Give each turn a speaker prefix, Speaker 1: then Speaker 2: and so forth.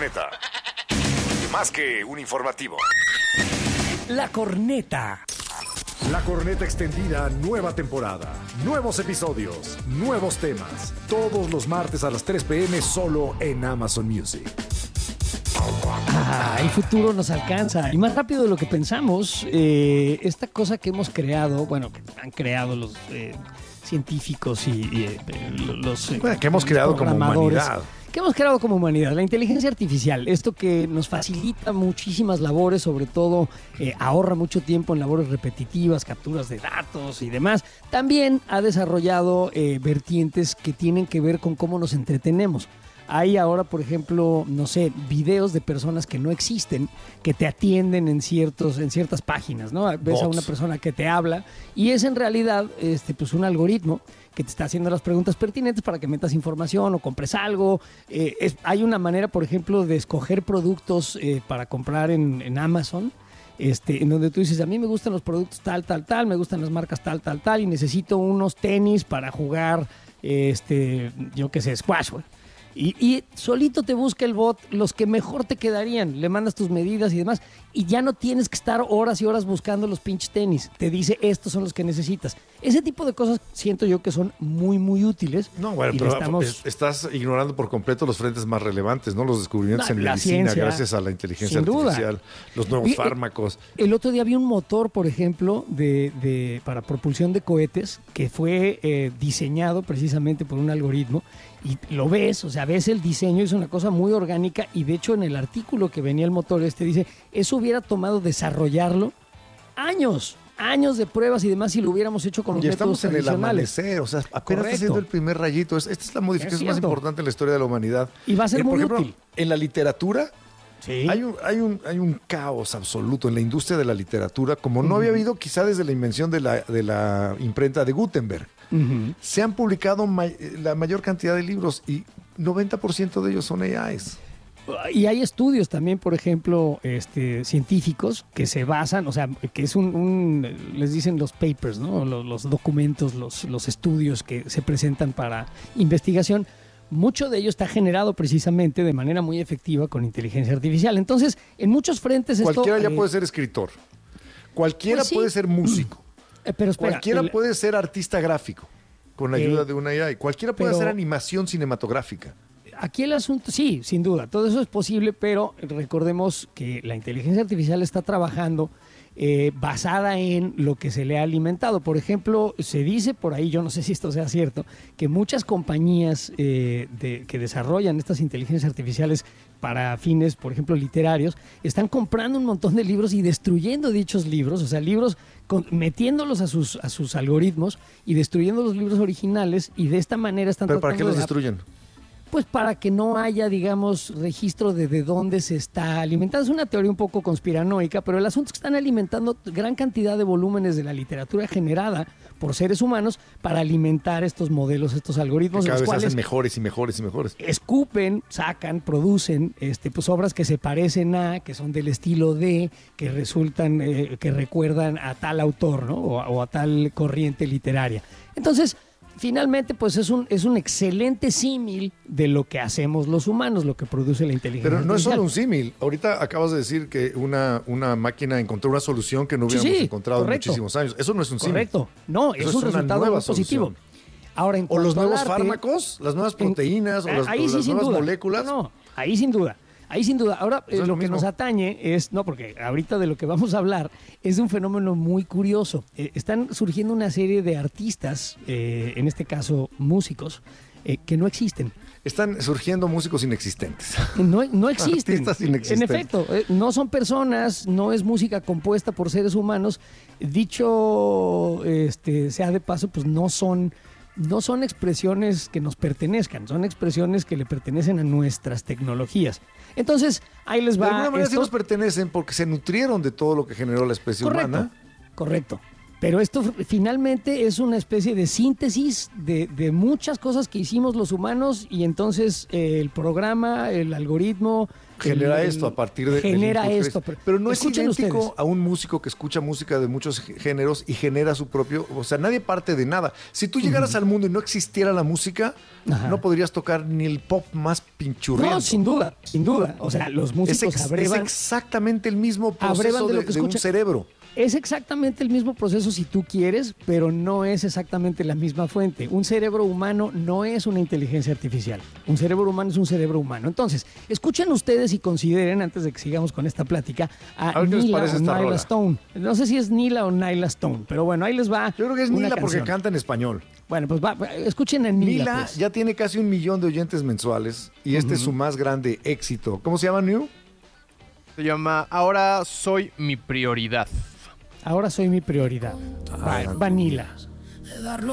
Speaker 1: corneta. Más que un informativo.
Speaker 2: La corneta.
Speaker 3: La corneta extendida, nueva temporada. Nuevos episodios, nuevos temas. Todos los martes a las 3 p.m. solo en Amazon Music.
Speaker 2: El futuro nos alcanza. Y más rápido de lo que pensamos, esta cosa que hemos creado, bueno, que han creado los científicos y los
Speaker 3: que hemos creado como humanidad.
Speaker 2: ¿Qué hemos creado como humanidad? La inteligencia artificial, esto que nos facilita muchísimas labores, sobre todo ahorra mucho tiempo en labores repetitivas, capturas de datos y demás. También ha desarrollado vertientes que tienen que ver con cómo nos entretenemos. Hay ahora, por ejemplo, no sé, videos de personas que no existen, que te atienden en ciertas páginas, ¿no? Ves
Speaker 3: Bots.
Speaker 2: a una persona que te habla y es en realidad pues un algoritmo que te está haciendo las preguntas pertinentes para que metas información o compres algo. Hay una manera, por ejemplo, de escoger productos para comprar en Amazon, en donde tú dices, a mí me gustan los productos tal, me gustan las marcas tal, y necesito unos tenis para jugar, yo qué sé, squash, güey. Y solito te busca el bot los que mejor te quedarían, le mandas tus medidas y demás, y ya no tienes que estar horas y horas buscando los pinches tenis. Te dice, estos son los que necesitas. Ese tipo de cosas siento yo que son muy, muy útiles.
Speaker 3: No, bueno, pero estás ignorando por completo los frentes más relevantes, ¿no? Los descubrimientos en medicina, ciencia, gracias a la inteligencia artificial, los nuevos fármacos.
Speaker 2: El otro día vi un motor, por ejemplo, para propulsión de cohetes, que fue diseñado precisamente por un algoritmo. Y lo ves, o sea, ves el diseño, es una cosa muy orgánica y de hecho en el artículo que venía el motor dice, eso hubiera tomado desarrollarlo años de pruebas y demás si lo hubiéramos hecho con los métodos
Speaker 3: tradicionales. Ya estamos en el amanecer, o sea, apenas está haciendo el primer rayito. Esta es la modificación más importante en la historia de la humanidad.
Speaker 2: Y va a ser muy
Speaker 3: por ejemplo,
Speaker 2: útil.
Speaker 3: En la literatura,
Speaker 2: sí,
Speaker 3: hay un caos absoluto en la industria de la literatura, como no había habido quizá desde la invención de la imprenta de Gutenberg. Se han publicado la mayor cantidad de libros y 90% de ellos son AIs.
Speaker 2: Y hay estudios también, por ejemplo, científicos que se basan, o sea, que es les dicen los papers, ¿no? Los documentos, los estudios que se presentan para investigación. Mucho de ello está generado precisamente de manera muy efectiva con inteligencia artificial. Entonces, en muchos frentes
Speaker 3: cualquiera ya puede ser escritor. Cualquiera
Speaker 2: pues sí,
Speaker 3: puede ser músico.
Speaker 2: Pero espera,
Speaker 3: cualquiera puede ser artista gráfico con la ayuda de una AI. Cualquiera puede hacer animación cinematográfica.
Speaker 2: Aquí el asunto, sí, sin duda, todo eso es posible, pero recordemos que la inteligencia artificial está trabajando basada en lo que se le ha alimentado. Por ejemplo, se dice por ahí, yo no sé si esto sea cierto, que muchas compañías que desarrollan estas inteligencias artificiales para fines, por ejemplo, literarios, están comprando un montón de libros y destruyendo dichos libros, o sea, libros metiéndolos a sus algoritmos y destruyendo los libros originales, y de esta manera están
Speaker 3: ¿Pero para qué los destruyen?
Speaker 2: Pues para que no haya, digamos, registro de dónde se está alimentando. Es una teoría un poco conspiranoica, pero el asunto es que están alimentando gran cantidad de volúmenes de la literatura generada por seres humanos para alimentar estos modelos, estos algoritmos.
Speaker 3: Que cada
Speaker 2: vez
Speaker 3: hacen mejores y mejores y mejores.
Speaker 2: Escupen, sacan, producen pues obras que se parecen que son del estilo que resultan, que recuerdan a tal autor, ¿no? O a tal corriente literaria. Entonces, finalmente, pues es un excelente símil de lo que hacemos los humanos, lo que produce la inteligencia artificial.
Speaker 3: Pero no es solo un símil. Ahorita acabas de decir que una máquina encontró una solución que no hubiéramos encontrado en muchísimos años. Eso no es un símil.
Speaker 2: Correcto. No, es un resultado muy positivo. Ahora,
Speaker 3: o los nuevos fármacos, las nuevas proteínas, o las nuevas moléculas.
Speaker 2: No, ahí sin duda. Ahora, lo que nos atañe es, porque ahorita de lo que vamos a hablar es de un fenómeno muy curioso. Están surgiendo una serie de artistas, en este caso músicos, que no existen.
Speaker 3: Están surgiendo músicos inexistentes.
Speaker 2: No existen.
Speaker 3: Artistas inexistentes.
Speaker 2: En efecto, no son personas, no es música compuesta por seres humanos. Dicho sea de paso, pues no son expresiones que nos pertenezcan, son expresiones que le pertenecen a nuestras tecnologías. Entonces, ahí les va.
Speaker 3: De alguna manera sí nos pertenecen porque se nutrieron de todo lo que generó la especie humana.
Speaker 2: Correcto. Pero esto finalmente es una especie de síntesis de muchas cosas que hicimos los humanos, y entonces el programa, el algoritmo,
Speaker 3: genera esto a partir de
Speaker 2: genera
Speaker 3: del input
Speaker 2: esto.
Speaker 3: pero no es
Speaker 2: escuchen
Speaker 3: idéntico
Speaker 2: ustedes.
Speaker 3: a un músico que escucha música de muchos géneros y genera su propio, o sea, nadie parte de nada. Si tú llegaras al mundo y no existiera la música,
Speaker 2: Ajá.
Speaker 3: no podrías tocar ni el pop más pinchurriento.
Speaker 2: No, sin duda, sin duda. O sea, los músicos
Speaker 3: es
Speaker 2: abrevan.
Speaker 3: exactamente el mismo
Speaker 2: abrevan
Speaker 3: proceso
Speaker 2: de lo
Speaker 3: de
Speaker 2: que
Speaker 3: un
Speaker 2: escuchan.
Speaker 3: cerebro.
Speaker 2: Es exactamente el mismo proceso si tú quieres, pero no es exactamente la misma fuente. Un cerebro humano no es una inteligencia artificial. Un cerebro humano es un cerebro humano. Entonces, escuchen ustedes y consideren, antes de que sigamos con esta plática, a
Speaker 3: ver qué les
Speaker 2: Nila
Speaker 3: parece
Speaker 2: o
Speaker 3: esta
Speaker 2: Nyla
Speaker 3: rola.
Speaker 2: Stone. No sé si es Nila o Nyla Stone, pero bueno, ahí les va.
Speaker 3: Yo creo que es
Speaker 2: una
Speaker 3: Nila porque
Speaker 2: canción.
Speaker 3: canta en español.
Speaker 2: Bueno, pues escuchen a Nila.
Speaker 3: Nila
Speaker 2: Pues.
Speaker 3: ya tiene casi 1 millón de oyentes mensuales y este es su más grande éxito. ¿Cómo se llama, New?
Speaker 4: Se llama Ahora soy mi prioridad.
Speaker 2: Ahora soy mi prioridad. Va Nila.